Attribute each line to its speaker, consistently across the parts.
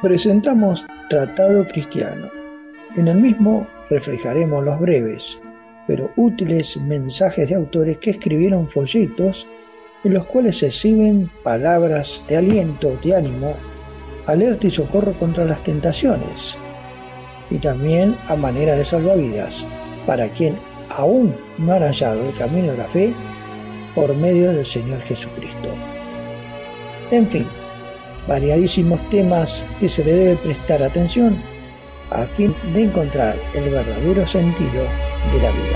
Speaker 1: Presentamos Tratado Cristiano. En el mismo reflejaremos los breves, pero útiles mensajes de autores que escribieron folletos en los cuales se exhiben palabras de aliento, de ánimo, alerta y socorro contra las tentaciones, y también a manera de salvavidas para quien aún no han hallado el camino de la fe por medio del Señor Jesucristo. En fin, variadísimos temas que se le debe prestar atención a fin de encontrar el verdadero sentido de la vida.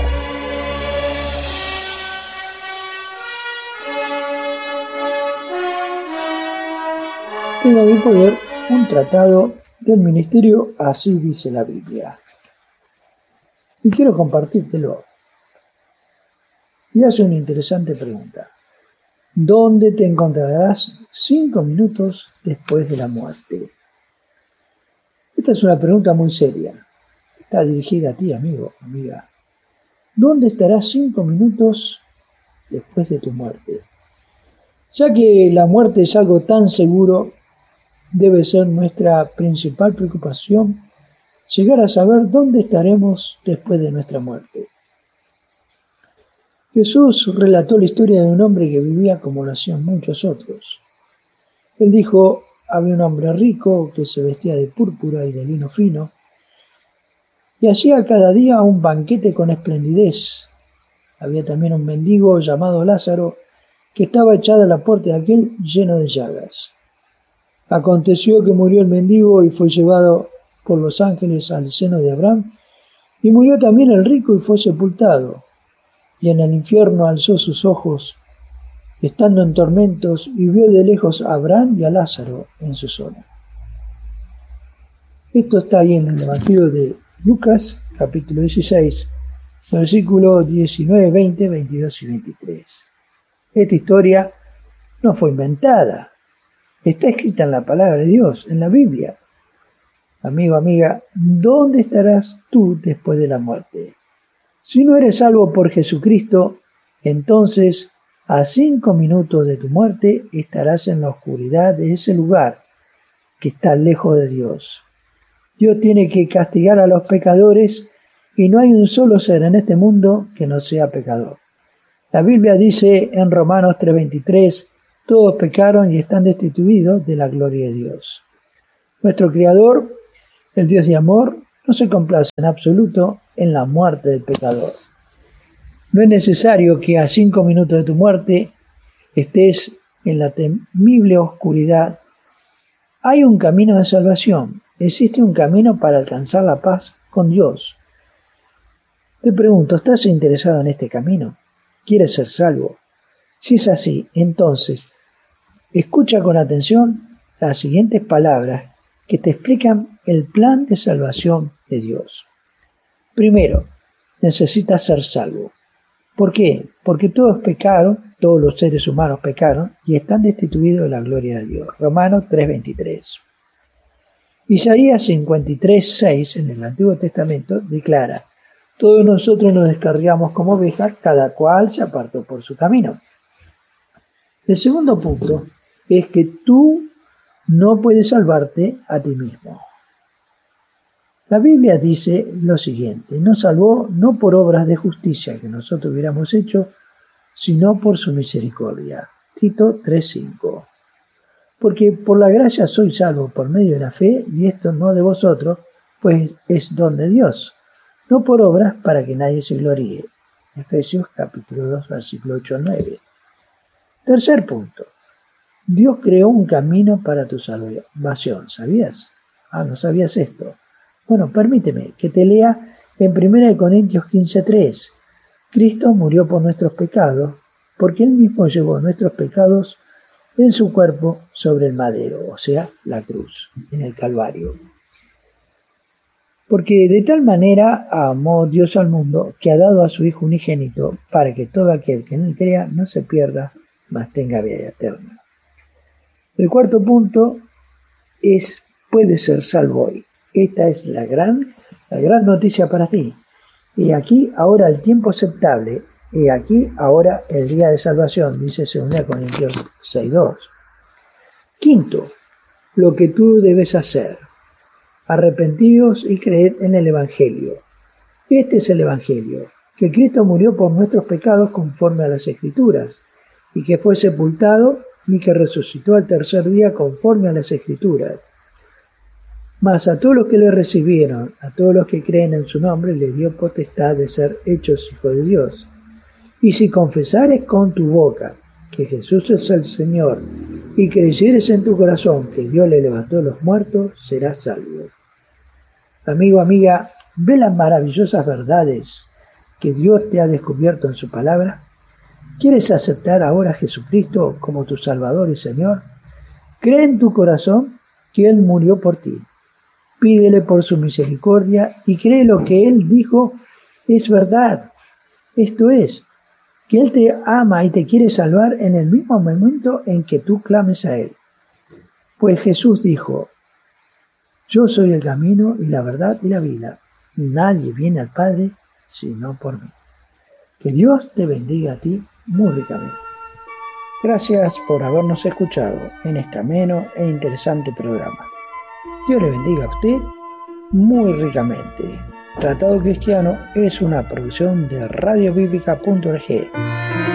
Speaker 1: Tengo en mi poder un tratado del ministerio, así dice la Biblia, y quiero compartírtelo. Y hace una interesante pregunta: ¿dónde te encontrarás 5 minutos después de la muerte? Esta es una pregunta muy seria. Está dirigida a ti, amigo, amiga. ¿Dónde estarás 5 minutos después de tu muerte? Ya que la muerte es algo tan seguro, debe ser nuestra principal preocupación llegar a saber dónde estaremos después de nuestra muerte. Jesús relató la historia de un hombre que vivía como lo hacían muchos otros. Él dijo: había un hombre rico que se vestía de púrpura y de lino fino, y hacía cada día un banquete con esplendidez. Había también un mendigo llamado Lázaro, que estaba echado a la puerta de aquel lleno de llagas. Aconteció que murió el mendigo y fue llevado por los ángeles al seno de Abraham, y murió también el rico y fue sepultado. Y en el infierno alzó sus ojos, estando en tormentos, y vio de lejos a Abraham y a Lázaro en su zona. Esto está ahí en el Evangelio de Lucas, capítulo 16, versículos 19, 20, 22 y 23. Esta historia no fue inventada, está escrita en la palabra de Dios, en la Biblia. Amigo, amiga, ¿dónde estarás tú después de la muerte? Si no eres salvo por Jesucristo, entonces a 5 minutos de tu muerte estarás en la oscuridad de ese lugar que está lejos de Dios. Dios tiene que castigar a los pecadores y no hay un solo ser en este mundo que no sea pecador. La Biblia dice en Romanos 3:23, todos pecaron y están destituidos de la gloria de Dios. Nuestro Creador, el Dios de amor, no se complace en absoluto en la muerte del pecador. No es necesario que a 5 minutos de tu muerte estés en la temible oscuridad. Hay un camino de salvación, existe un camino para alcanzar la paz con Dios. Te pregunto, ¿estás interesado en este camino? ¿Quieres ser salvo? Si es así, entonces, escucha con atención las siguientes palabras que te explican el plan de salvación de Dios. Primero, necesitas ser salvo. ¿Por qué? Porque todos pecaron, todos los seres humanos pecaron y están destituidos de la gloria de Dios. Romanos 3:23. Isaías 53:6 en el Antiguo Testamento declara: todos nosotros nos descarriamos como ovejas, cada cual se apartó por su camino. El segundo punto es que tú no puedes salvarte a ti mismo. La Biblia dice lo siguiente: nos salvó no por obras de justicia que nosotros hubiéramos hecho, sino por su misericordia. Tito 3:5. Porque por la gracia soy salvo por medio de la fe, y esto no de vosotros, pues es don de Dios, no por obras para que nadie se gloríe. Efesios capítulo 2, versículo 8 al 9. Tercer punto: Dios creó un camino para tu salvación. ¿Sabías? ¿No sabías esto? Bueno, permíteme que te lea en 1 Corintios 15:3. Cristo murió por nuestros pecados, porque Él mismo llevó nuestros pecados en su cuerpo sobre el madero, o sea, la cruz, en el Calvario. Porque de tal manera amó Dios al mundo, que ha dado a su Hijo unigénito, para que todo aquel que en Él crea no se pierda, mas tenga vida eterna. El cuarto punto es: puedes ser salvo hoy. Esta es la gran noticia para ti. Y aquí ahora el tiempo aceptable, y aquí ahora el día de salvación, dice 2 Corintios 6:2. Quinto, lo que tú debes hacer. Arrepentíos y creed en el Evangelio. Este es el Evangelio, que Cristo murió por nuestros pecados conforme a las Escrituras, y que fue sepultado y que resucitó al tercer día conforme a las Escrituras. Mas a todos los que le recibieron, a todos los que creen en su nombre, le dio potestad de ser hechos hijos de Dios. Y si confesares con tu boca que Jesús es el Señor, y creyeres en tu corazón que Dios le levantó de los muertos, serás salvo. Amigo, amiga, ¿ve las maravillosas verdades que Dios te ha descubierto en su palabra? ¿Quieres aceptar ahora a Jesucristo como tu Salvador y Señor? Cree en tu corazón que Él murió por ti. Pídele por su misericordia y cree lo que Él dijo es verdad. Esto es, que Él te ama y te quiere salvar en el mismo momento en que tú clames a Él. Pues Jesús dijo, yo soy el camino y la verdad y la vida. Nadie viene al Padre sino por mí. Que Dios te bendiga a ti muy ricamente. Gracias por habernos escuchado en este ameno e interesante programa. Dios le bendiga a usted muy ricamente. Tratado Cristiano es una producción de radiobiblica.org.